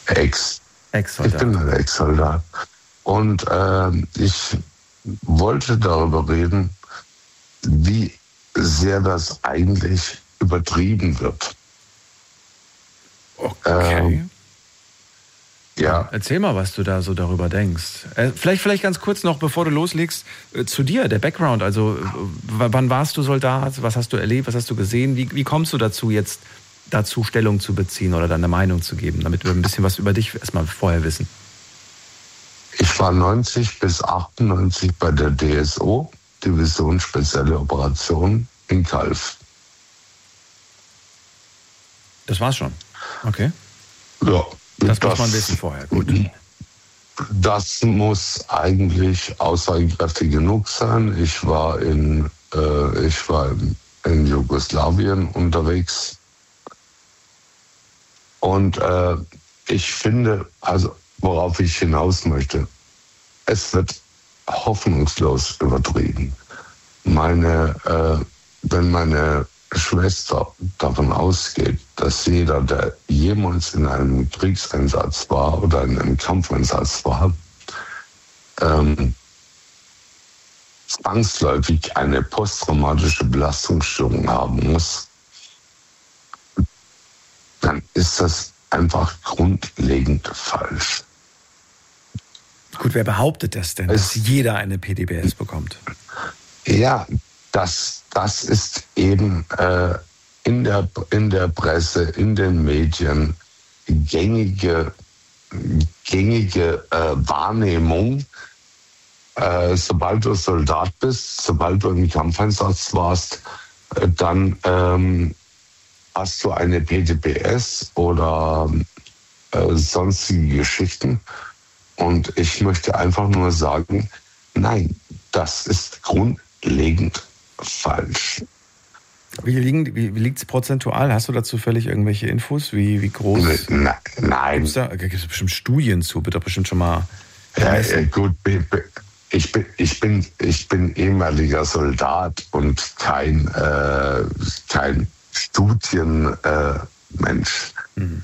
Ex. Ich Ex-Soldat. bin ein Ex-Soldat. Und ich wollte darüber reden, wie sehr das eigentlich übertrieben wird. Okay. Ja, Erzähl mal, was du da so darüber denkst. Vielleicht ganz kurz noch, bevor du loslegst, zu dir, der Background. Also, wann warst du Soldat? Was hast du erlebt? Was hast du gesehen? Wie kommst du dazu, jetzt dazu Stellung zu beziehen oder deine Meinung zu geben, damit wir ein bisschen was über dich erstmal vorher wissen? ich war 90 bis 98 bei der DSO, Division Spezielle Operationen in Calw. Das war's schon. Okay. Ja, Das muss man wissen vorher. Gut. Das muss eigentlich aussagekräftig genug sein. Ich war in Jugoslawien unterwegs. Und ich finde, also worauf ich hinaus möchte, es wird hoffnungslos übertrieben. Wenn meine Schwester davon ausgeht, dass jeder, der jemals in einem Kriegseinsatz war oder in einem Kampfeinsatz war, zwangsläufig eine posttraumatische Belastungsstörung haben muss, dann ist das einfach grundlegend falsch. Gut, wer behauptet das denn, dass jeder eine PTBS bekommt? Ja, das ist eben in der Presse, in den Medien gängige Wahrnehmung. Sobald du Soldat bist, sobald du im Kampfeinsatz warst, dann hast du eine PTBS oder sonstige Geschichten. Und ich möchte einfach nur sagen, nein, das ist grundlegend falsch. Wie liegt es prozentual? Hast du dazu völlig irgendwelche Infos? Wie groß? Nein. Gibt es bestimmt Studien zu? Wird doch bestimmt schon mal. Gut, ich bin ehemaliger Soldat und kein Studienmensch.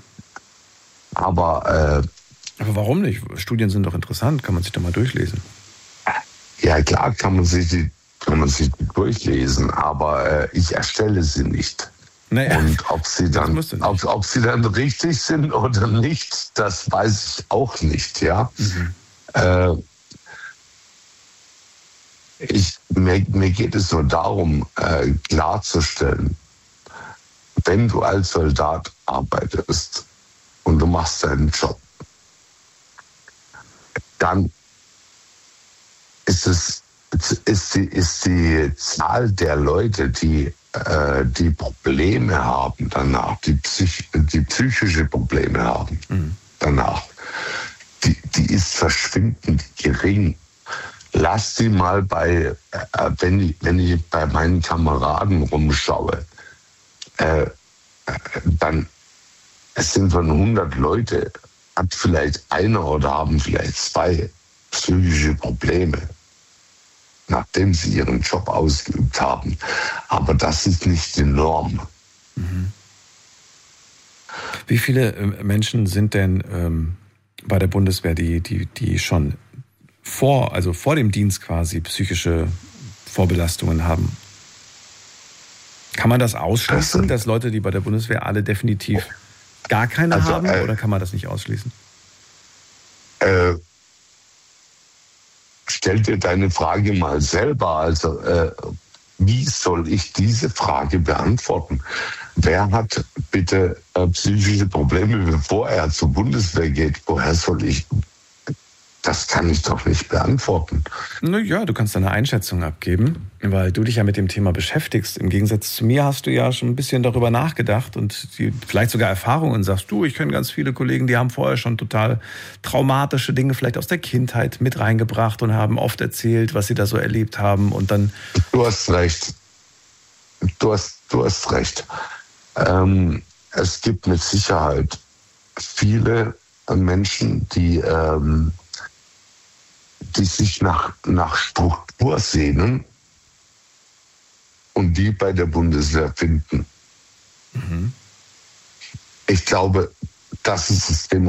Aber warum nicht? Studien sind doch interessant, kann man sich doch mal durchlesen. Ja, klar kann man sich die durchlesen, aber ich erstelle sie nicht. Naja, und ob sie dann richtig sind oder nicht, das weiß ich auch nicht. Ja, mir geht es nur darum, klarzustellen, wenn du als Soldat arbeitest und du machst deinen Job, dann ist die Zahl der Leute, die Probleme haben danach, die psychische Probleme haben danach, die ist verschwindend gering. Lass sie mal wenn ich bei meinen Kameraden rumschaue, dann es sind von 100 Leute, hat vielleicht einer oder haben vielleicht 2 psychische Probleme, nachdem sie ihren Job ausgeübt haben. Aber das ist nicht die Norm. Wie viele Menschen sind denn bei der Bundeswehr, die schon vor dem Dienst quasi psychische Vorbelastungen haben? Kann man das ausschließen, dass Leute, die bei der Bundeswehr alle definitiv gar keine haben? Oder kann man das nicht ausschließen? Stell dir deine Frage mal selber. Also, wie soll ich diese Frage beantworten? Wer hat bitte psychische Probleme, bevor er zur Bundeswehr geht? Woher soll ich? Das kann ich doch nicht beantworten. Naja, du kannst deine Einschätzung abgeben, weil du dich ja mit dem Thema beschäftigst. Im Gegensatz zu mir hast du ja schon ein bisschen darüber nachgedacht und vielleicht sogar Erfahrungen und sagst, ich kenne ganz viele Kollegen, die haben vorher schon total traumatische Dinge vielleicht aus der Kindheit mit reingebracht und haben oft erzählt, was sie da so erlebt haben und dann... Du hast recht. Du hast recht. Es gibt mit Sicherheit viele Menschen, die sich nach Struktur sehnen und die bei der Bundeswehr finden. Ich glaube, das ist das Thema.